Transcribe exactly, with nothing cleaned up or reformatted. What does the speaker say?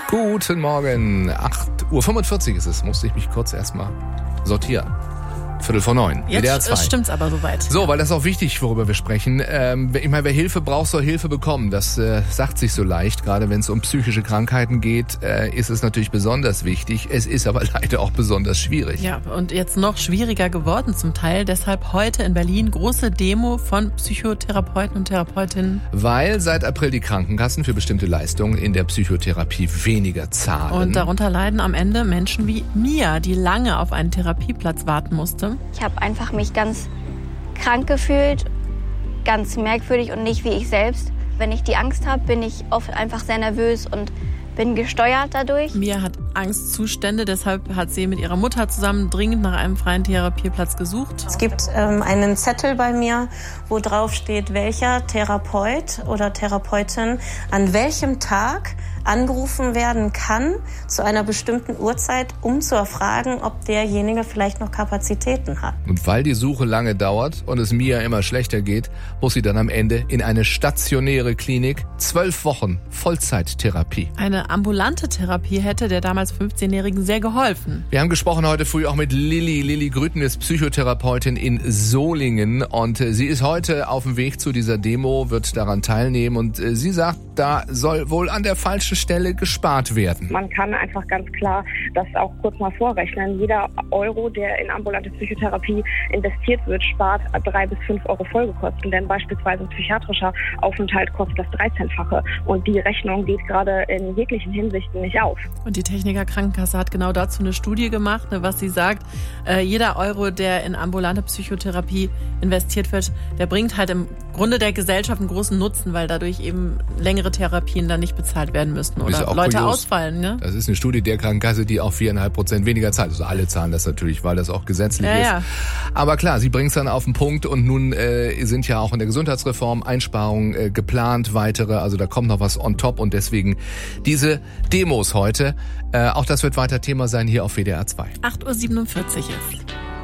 Guten Morgen, acht Uhr fünfundvierzig ist es, musste ich mich kurz erstmal sortieren. Viertel vor neun. Jetzt W D R zwei. stimmt's aber soweit. So, weil das ist auch wichtig, worüber wir sprechen. Ähm, ich meine, wer Hilfe braucht, soll Hilfe bekommen. Das äh, sagt sich so leicht. Gerade wenn es um psychische Krankheiten geht, äh, ist es natürlich besonders wichtig. Es ist aber leider auch besonders schwierig. Ja, und jetzt noch schwieriger geworden zum Teil. Deshalb heute in Berlin große Demo von Psychotherapeuten und Therapeutinnen. Weil seit April die Krankenkassen für bestimmte Leistungen in der Psychotherapie weniger zahlen. Und darunter leiden am Ende Menschen wie Mia, die lange auf einen Therapieplatz warten musste. Ich habe einfach mich ganz krank gefühlt, ganz merkwürdig und nicht wie ich selbst. Wenn ich die Angst habe, bin ich oft einfach sehr nervös und bin gesteuert dadurch. Mia hat Angstzustände, deshalb hat sie mit ihrer Mutter zusammen dringend nach einem freien Therapieplatz gesucht. Es gibt ähm, einen Zettel bei mir, wo drauf steht, welcher Therapeut oder Therapeutin an welchem Tag angerufen werden kann zu einer bestimmten Uhrzeit, um zu erfragen, ob derjenige vielleicht noch Kapazitäten hat. Und weil die Suche lange dauert und es Mia immer schlechter geht, muss sie dann am Ende in eine stationäre Klinik. Zwölf Wochen Vollzeittherapie. Eine ambulante Therapie hätte der damals fünfzehnjährigen sehr geholfen. Wir haben gesprochen heute früh auch mit Lilly. Lilly Grüten ist Psychotherapeutin in Solingen und sie ist heute auf dem Weg zu dieser Demo, wird daran teilnehmen und sie sagt, da soll wohl an der falschen Stelle gespart werden. Man kann einfach ganz klar das auch kurz mal vorrechnen. Jeder Euro, der in ambulante Psychotherapie investiert wird, spart drei bis fünf Euro Folgekosten. Denn beispielsweise ein psychiatrischer Aufenthalt kostet das dreizehnfache. Und die Rechnung geht gerade in jeglichen Hinsichten nicht auf. Und die Techniker Krankenkasse hat genau dazu eine Studie gemacht, was sie sagt, äh, jeder Euro, der in ambulante Psychotherapie investiert wird, der bringt halt im Grunde der Gesellschaft einen großen Nutzen, weil dadurch eben längere Therapien dann nicht bezahlt werden müssen oder Leute kurios. ausfallen. Ne? Das ist eine Studie der Krankenkasse, die auch viereinhalb Prozent weniger zahlt. Also alle zahlen das natürlich, weil das auch gesetzlich ja, ist. Ja. Aber klar, sie bringt es dann auf den Punkt und nun äh, sind ja auch in der Gesundheitsreform Einsparungen äh, geplant, weitere. Also da kommt noch was on top und deswegen diese Demos heute. Äh, auch das wird weiter Thema sein hier auf W D R zwei. acht Uhr siebenundvierzig ist.